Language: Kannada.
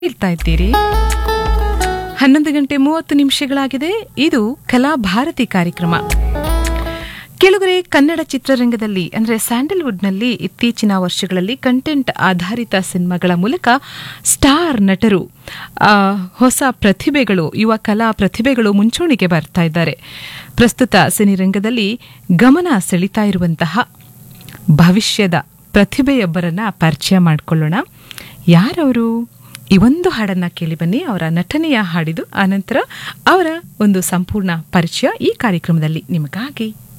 ಹೇಳ್ತಾ ಇದ್ದೀರಿ 11:30 ಇದು ಕಲಾಭಾರತಿ ಕಾರ್ಯಕ್ರಮ. ಕೆಳಗರೆ ಕನ್ನಡ ಚಿತ್ರರಂಗದಲ್ಲಿ ಅಂದರೆ ಸ್ಯಾಂಡಲ್ವುಡ್ನಲ್ಲಿ ಇತ್ತೀಚಿನ ವರ್ಷಗಳಲ್ಲಿ ಕಂಟೆಂಟ್ ಆಧಾರಿತ ಸಿನಿಮಾಗಳ ಮೂಲಕ ಸ್ಟಾರ್ ನಟರು, ಹೊಸ ಪ್ರತಿಭೆಗಳು, ಯುವ ಕಲಾ ಪ್ರತಿಭೆಗಳು ಮುಂಚೂಣಿಗೆ ಬರ್ತಾ ಇದ್ದಾರೆ. ಪ್ರಸ್ತುತ ಸಿನಿರಂಗದಲ್ಲಿ ಗಮನ ಸೆಳೀತಾ ಇರುವಂತಹ ಭವಿಷ್ಯದ ಪ್ರತಿಭೆಯೊಬ್ಬರನ್ನ ಪರಿಚಯ ಮಾಡಿಕೊಳ್ಳೋಣ. ಯಾರವರು? ಈ ಒಂದು ಹಾಡನ್ನ ಕೇಳಿ ಬನ್ನಿ. ಅವರ ನಟನೆಯ ಹಾಡಿದು, ಆನಂತರ ಅವರ ಒಂದು ಸಂಪೂರ್ಣ ಪರಿಚಯ ಈ ಕಾರ್ಯಕ್ರಮದಲ್ಲಿ ನಿಮಗಾಗಿ.